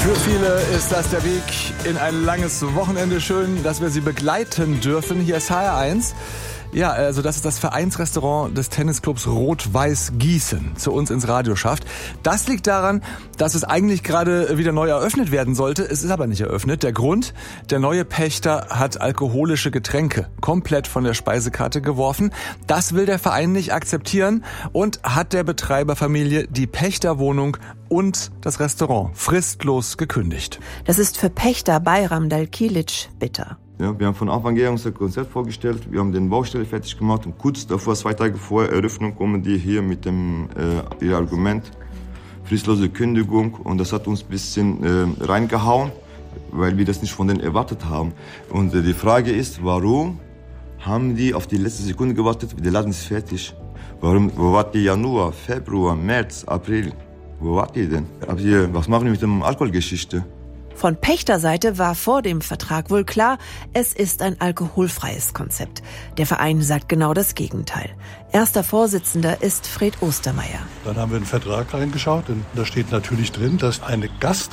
Für viele ist das der Weg in ein langes Wochenende. Schön, dass wir Sie begleiten dürfen. Hier ist HR1. Ja, also das ist das Vereinsrestaurant des Tennisclubs Rot-Weiß Gießen, zu uns ins Radio schafft. Das liegt daran, dass es eigentlich gerade wieder neu eröffnet werden sollte. Es ist aber nicht eröffnet. Der Grund, der neue Pächter hat alkoholische Getränke komplett von der Speisekarte geworfen. Das will der Verein nicht akzeptieren und hat der Betreiberfamilie die Pächterwohnung und das Restaurant fristlos gekündigt. Das ist für Pächter Bayram Dalkilic bitter. Ja, wir haben von Anfang an unser Konzept vorgestellt, wir haben den Baustelle fertig gemacht und kurz davor, 2 Tage vor Eröffnung, kommen die hier mit dem ihr Argument, fristlose Kündigung, und das hat uns ein bisschen reingehauen, weil wir das nicht von denen erwartet haben. Und die Frage ist, warum haben die auf die letzte Sekunde gewartet, der Laden ist fertig. Wo wart ihr Januar, Februar, März, April? Wo wart ihr denn? Was machen wir mit der Alkoholgeschichte? Von Pächterseite war vor dem Vertrag wohl klar, es ist ein alkoholfreies Konzept. Der Verein sagt genau das Gegenteil. Erster Vorsitzender ist Fred Ostermeier. Dann haben wir in den Vertrag reingeschaut und da steht natürlich drin, dass eine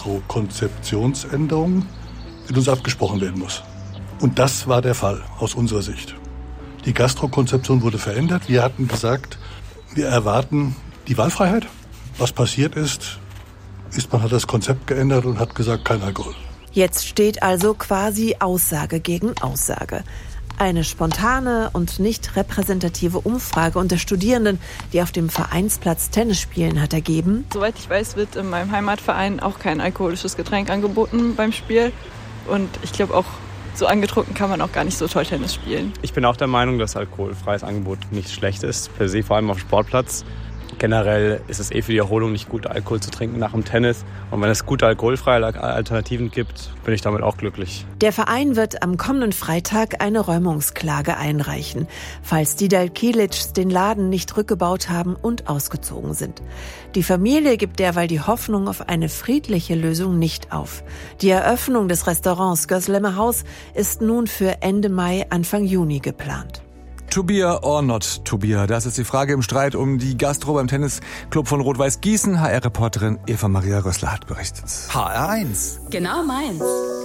Gastro-Konzeptionsänderung mit uns abgesprochen werden muss. Und das war der Fall aus unserer Sicht. Die Gastro-Konzeption wurde verändert. Wir hatten gesagt, wir erwarten die Wahlfreiheit. Was passiert ist, man hat das Konzept geändert und hat gesagt, kein Alkohol. Jetzt steht also quasi Aussage gegen Aussage. Eine spontane und nicht repräsentative Umfrage unter Studierenden, die auf dem Vereinsplatz Tennis spielen, hat ergeben: Soweit ich weiß, wird in meinem Heimatverein auch kein alkoholisches Getränk angeboten beim Spiel. Und ich glaube auch, so angetrunken kann man auch gar nicht so toll Tennis spielen. Ich bin auch der Meinung, dass alkoholfreies Angebot nicht schlecht ist, per se, vor allem auf dem Sportplatz. Generell ist es für die Erholung nicht gut, Alkohol zu trinken nach dem Tennis. Und wenn es gute alkoholfreie Alternativen gibt, bin ich damit auch glücklich. Der Verein wird am kommenden Freitag eine Räumungsklage einreichen, falls die Dalkilics den Laden nicht rückgebaut haben und ausgezogen sind. Die Familie gibt derweil die Hoffnung auf eine friedliche Lösung nicht auf. Die Eröffnung des Restaurants Gößlemer Haus ist nun für Ende Mai, Anfang Juni geplant. To be or not to be? Das ist die Frage im Streit um die Gastro beim Tennisclub von Rot-Weiß Gießen. HR-Reporterin Eva Maria Rössler hat berichtet. HR1. Genau meins.